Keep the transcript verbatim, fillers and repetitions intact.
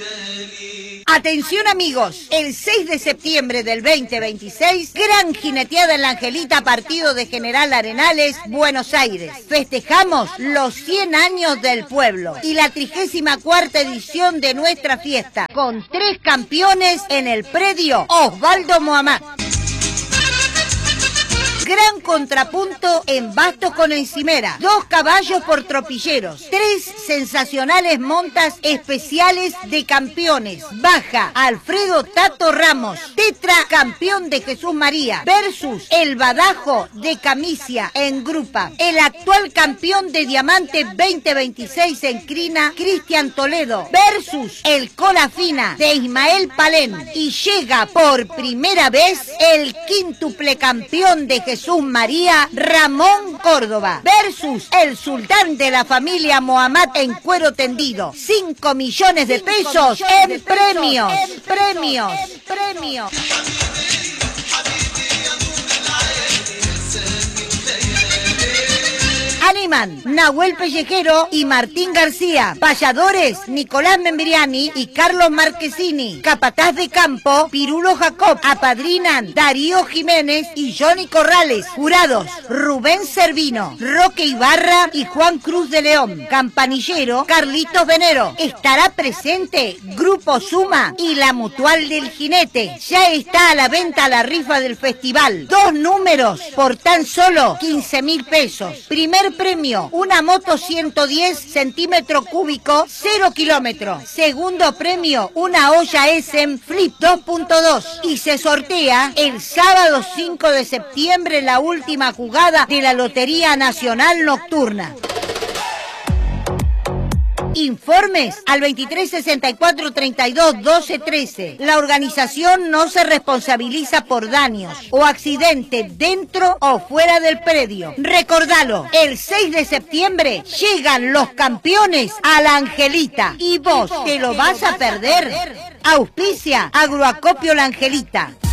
Atención amigos, el seis de septiembre del veinte veintiséis, gran jineteada en la Angelita, partido de General Arenales, Buenos Aires. Festejamos los cien años del pueblo y la trigésima cuarta edición de nuestra fiesta, con tres campeones en el predio Osvaldo Muhammad. Gran contrapunto en bastos con encimera, dos caballos por tropilleros, tres sensacionales montas especiales de campeones. Baja Alfredo Tato Ramos, tetra campeón de Jesús María, versus el Badajo de Camicia en Grupa. El actual campeón de Diamante veinte veintiséis en Crina, Cristian Toledo, versus el Cola Fina de Ismael Palén. Y llega por primera vez el quíntuple campeón de Jesús María, Ramón Córdoba, versus el sultán de la familia Muhammad en cuero tendido. cinco millones de pesos en premios, premios, premios. Animan Nahuel Pellejero y Martín García. Payadores Nicolás Membriani y Carlos Marquesini. Capataz de campo Pirulo Jacob. Apadrinan Darío Jiménez y Johnny Corrales. Jurados Rubén Servino, Roque Ibarra y Juan Cruz de León. Campanillero Carlitos Venero. Estará presente Grupo Suma y la Mutual del Jinete. Ya está a la venta la rifa del festival. Dos números por tan solo quince mil pesos. Primer premio, una moto ciento diez centímetros cúbicos, cero kilómetros. Segundo premio, una olla Essen Flip dos punto dos. Y se sortea el sábado cinco de septiembre la última jugada de la Lotería Nacional Nocturna. Informes al veintitrés sesenta y cuatro treinta y dos doce trece. La organización no se responsabiliza por daños o accidentes dentro o fuera del predio. Recordalo, el seis de septiembre llegan los campeones a la Angelita. ¿Y vos te lo vas a perder? Auspicia Agroacopio La Angelita.